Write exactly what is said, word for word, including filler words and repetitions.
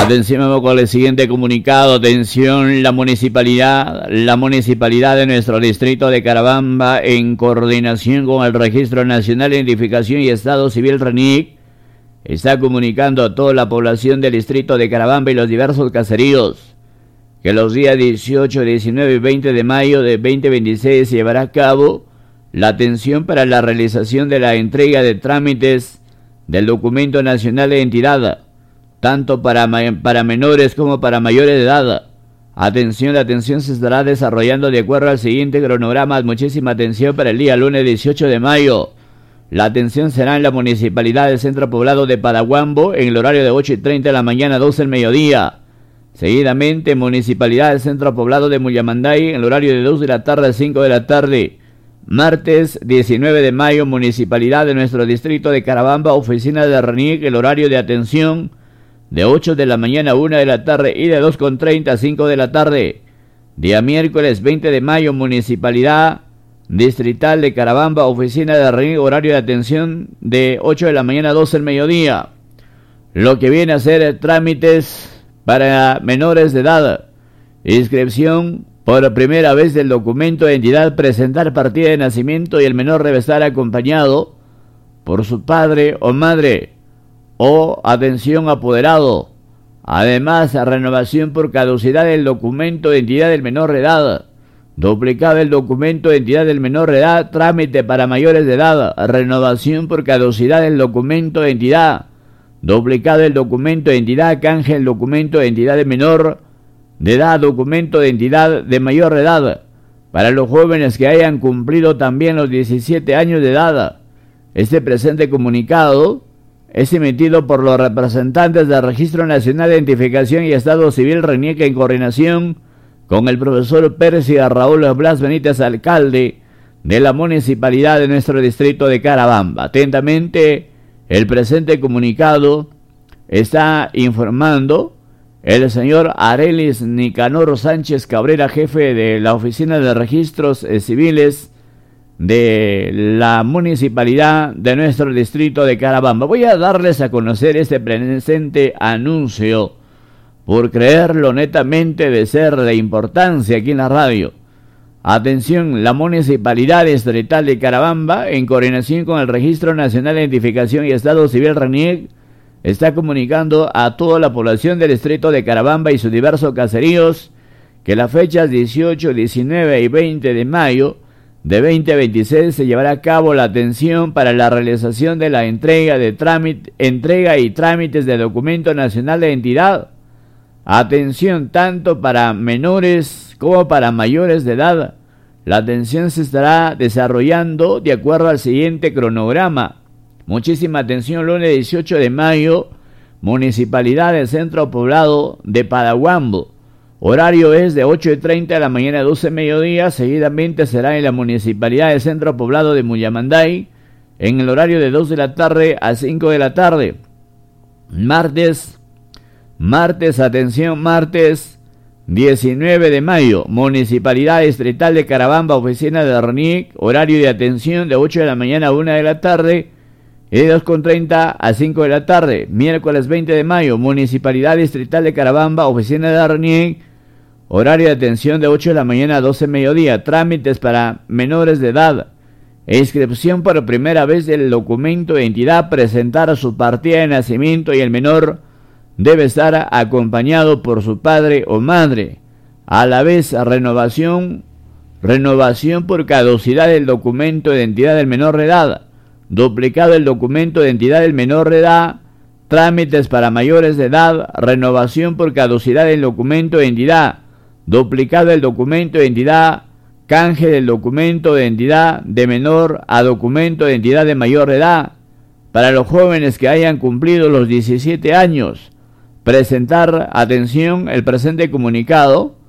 Atención, vamos con el siguiente comunicado. Atención, la municipalidad, la municipalidad de nuestro distrito de Carabamba, en coordinación con el Registro Nacional de Identificación y Estado Civil RENIC, está comunicando a toda la población del distrito de Carabamba y los diversos caseríos que los días dieciocho, diecinueve y veinte de mayo de veinte veintiséis se llevará a cabo la atención para la realización de la entrega de trámites del documento nacional de identidad, tanto para, para menores como para mayores de edad. Atención, la atención se estará desarrollando de acuerdo al siguiente cronograma. Muchísima atención para el día lunes dieciocho de mayo. La atención será en la municipalidad del centro poblado de Padahuambo en el horario de ocho y treinta de la mañana a doce del mediodía. Seguidamente, municipalidad del centro poblado de Muyamanday en el horario de dos de la tarde a cinco de la tarde. Martes diecinueve de mayo, municipalidad de nuestro distrito de Carabamba, oficina de RENIC, el horario de atención de ocho de la mañana a una de la tarde y de dos con treinta a cinco de la tarde. Día miércoles veinte de mayo, municipalidad distrital de Carabamba, oficina de RENIC, horario de atención de ocho de la mañana a doce del mediodía. Lo que viene a ser trámites para menores de edad, inscripción por primera vez del documento de identidad, presentar partida de nacimiento y el menor debe estar acompañado por su padre o madre o atención apoderado. Además, renovación por caducidad del documento de identidad del menor de edad, duplicado el documento de identidad del menor de edad, trámite para mayores de edad, renovación por caducidad del documento de identidad, duplicado el documento de identidad, canje el documento de identidad del menor de edad, documento de identidad de mayor de edad, para los jóvenes que hayan cumplido también los diecisiete años de edad. Este presente comunicado es emitido por los representantes del Registro Nacional de Identificación y Estado Civil RENIC en coordinación con el profesor Pérez Raúl Blas Benítez, alcalde de la municipalidad de nuestro distrito de Carabamba. Atentamente, el presente comunicado está informando el señor Arelis Nicanor Sánchez Cabrera, jefe de la Oficina de Registros Civiles de la municipalidad de nuestro distrito de Carabamba. Voy a darles a conocer este presente anuncio por creerlo netamente de ser de importancia aquí en la radio. Atención, la municipalidad distrital de Carabamba, en coordinación con el Registro Nacional de Identificación y Estado Civil RENIC, está comunicando a toda la población del distrito de Carabamba y sus diversos caseríos que las fechas dieciocho, diecinueve y veinte de mayo de veinte veintiséis se llevará a cabo la atención para la realización de la entrega de trámite, entrega y trámites de documento nacional de identidad. Atención tanto para menores como para mayores de edad. La atención se estará desarrollando de acuerdo al siguiente cronograma. Muchísima atención, lunes dieciocho de mayo, municipalidad del centro poblado de Padahuambo. Horario es de ocho y treinta de la mañana a doce de mediodía. Seguidamente será en la municipalidad del centro poblado de Muyamanday en el horario de dos de la tarde a cinco de la tarde. Martes, martes, atención, martes diecinueve de mayo, municipalidad distrital de Carabamba, oficina de RENIC, horario de atención de ocho de la mañana a una de la tarde y de dos con treinta a cinco de la tarde. Miércoles veinte de mayo, municipalidad distrital de Carabamba, oficina de RENIC, horario de atención de ocho de la mañana a doce de mediodía. Trámites para menores de edad, inscripción por primera vez del documento de identidad, presentar su partida de nacimiento y el menor debe estar acompañado por su padre o madre. A la vez, renovación, renovación por caducidad del documento de identidad del menor de edad, duplicado el documento de identidad del menor de edad, trámites para mayores de edad, renovación por caducidad del documento de identidad, duplicado el documento de identidad, canje del documento de identidad de menor a documento de identidad de mayor de edad. Para los jóvenes que hayan cumplido los diecisiete años, presentar, atención, el presente comunicado